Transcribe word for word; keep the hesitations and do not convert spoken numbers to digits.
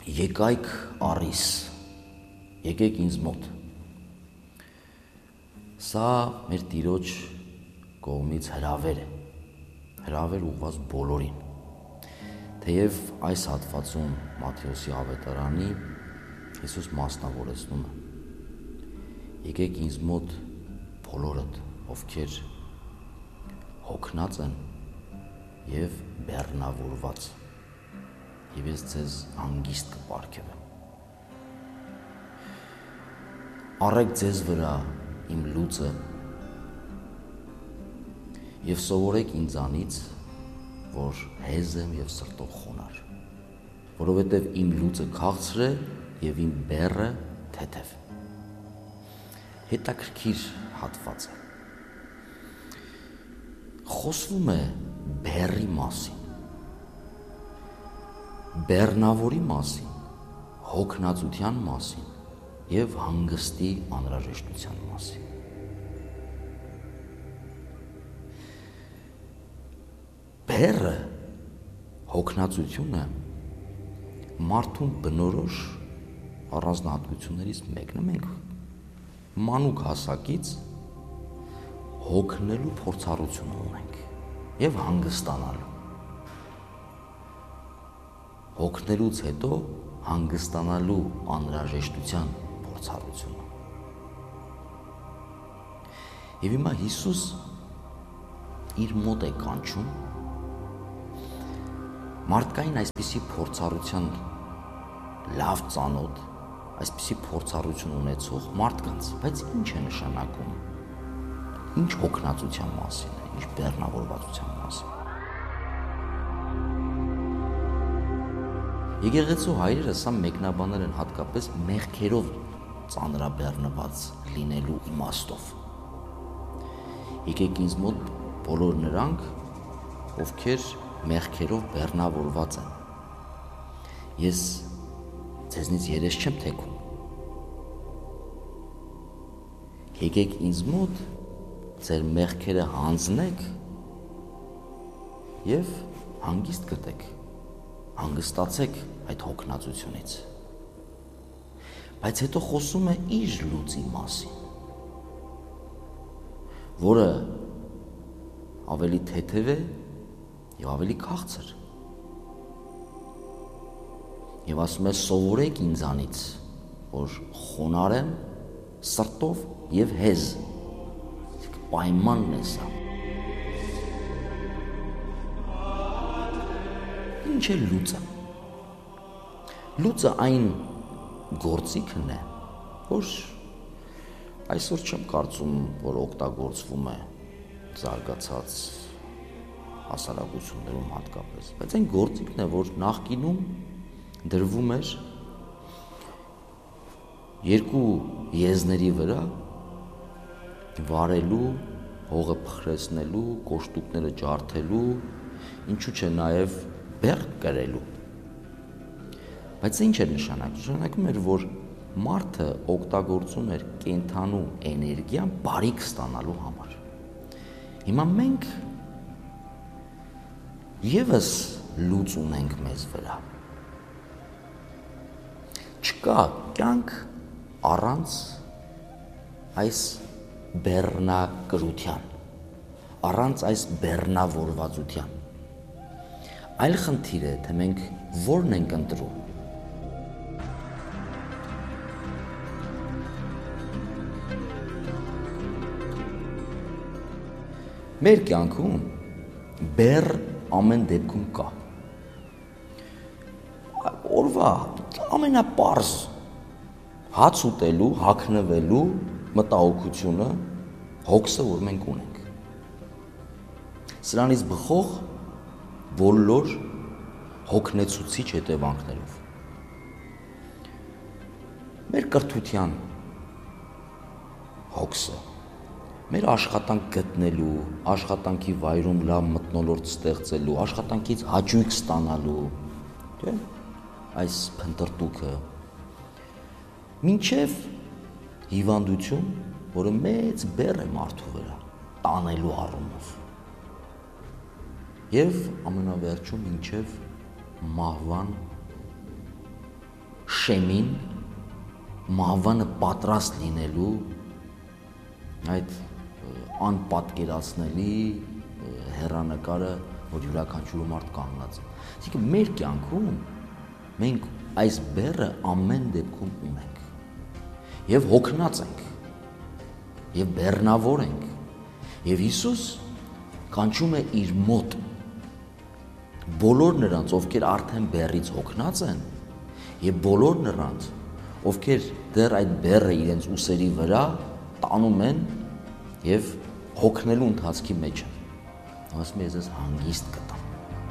Եկայք առիս, եկեք ինձ մոտ։ Սա մեր Տիրոջ կողմից հրավեր է, հրավեր ուղղված բոլորին։ Թեև այս հատվածում Մատթեոսի ավետարանի Հիսուս մասնավորեցնում է. եկեք ինձ մոտ բոլորդ, ովքեր հոգնած են և բեռնավորված, և ես ձեզ հանգիստ կպարգևեմ։ Առեք ձեզ վրա իմ լուծը և սովորեք ինձանից, որ հեզ եմ և սրտով խոնարհ, որովհետև իմ լուծը քաղցր է և իմ բեռը թեթև։ Հետաքրքիր հատված է։ Խոսվում է բեռի մասին, բեռնավորի մասին, հոգնածության մասին և հանգստի անհրաժեշտության մասին։ Բեռը, հոգնածությունը մարդուն բնորոշ առանձնահատկություններից մեկն է։ Մենք մանուկ հասակից հոգնելու փորձառություն ունենք և հանգստանալու։ Հոգնելուց հետո հանգստանալու անհրաժեշտության փորձառությունը։ Եվ հիմա Հիսուս իր մոտ է կանչում մարդկային այսպիսի փորձառության լավ ծանոթ, այսպիսի փորձառություն ունեցող մարդկանց, բայց ինչ է նշանակում, ինչ հոգնածության մասին է, ինչ բեռնավորվածության մասին։ Եկեղեցու հայրերը սա մեկնաբանել են հատկապես մեղքերով ծանրաբեռնված լինելու իմաստով։ Եկեք ինձ մոտ բոլոր նրանք, ովքեր մեղքերով բեռնավորված են։ Ես ձեզնից երես չեմ թեքում։ Եկեք ինձ մոտ, ձեր մեղքերը հանձնեք և հանգիստ գտեք, հանգստացեք այդ հոգնածությունից։ Բայց հետո խոսում է իր լուծի մասին, որը ավելի թեթև է և ավելի քաղցր։ Եվ ասում է սովորեք ինձանից, որ խոնարհ եմ սրտով և հեզ։ Պայմանն է սա։ Ինչ է լուծը։ Լուծը այն գործիքն է, որ այսօր չեմ կարծում, որ օգտագործվում է զարգացած հասարակություններում հատկապես, բայց այն գործիքն է, որ նախկինում դրվում էր երկու եզների վրա վարելու, հողը փխրեցնելու, կոշտուկները ջարդելու, ինչու՞ չէ նաև բեռ կրելու։ Բայց ինչ էր նշանակում։ Նշանակում էր, որ մարդը օգտագործում էր կենդանու էներգիան բարիք ստանալու համար։ Հիմա մենք ևս լուծ ունենք մեզ վրա։ Չկա կյանք առանց այս բեռնակրության, առանց այս բեռնավորվածության։ Այլ խնդիր է, թե մենք որն ենք ընտրում։ Մեր կյանքում բեռ ամեն դեպքում կա։ Օրվա ամենապարզ հաց ուտելու, հագնվելու մտահոգությունը, հոգսը, որ մենք ունենք։ Սրանից բխող բոլոր հոգնեցուցիչ հետևանքներով։ Մեր կրթության հոգսը, մեր աշխատանք գտնելու, աշխատանքի վայրում լավ մթնոլորտ ստեղծելու, աշխատանքից հաճույք ստանալու, չէ՞, այս փնտրտուքը, մինչև հիվանդություն, որը մեծ բեռ է մարդու վրա, տանելու առումով։ Եվ ամենավերջում մինչև մահվան շեմին, մահվանը պատրաստ լինելու այդ անպատկերացնելի հեռանկարը, որ յուրաքանչյուր մարդ կանգնած է։ Այսինքն մեր կյանքում մենք այս բեռը ամեն դեպքում ունենք եւ հոգնած ենք եւ բեռնավոր ենք եւ Հիսուս կանչում է իր մոտ բոլոր նրանց, ովքեր արդեն բեռից հոգնած են եւ բոլոր նրանց, ովքեր դեռ այդ բեռը իրենց ուսերի վրա տանում են եւ հոգնելու ընթացքի մեջ են։ Ասում է, ես ես հանգիստ կտամ։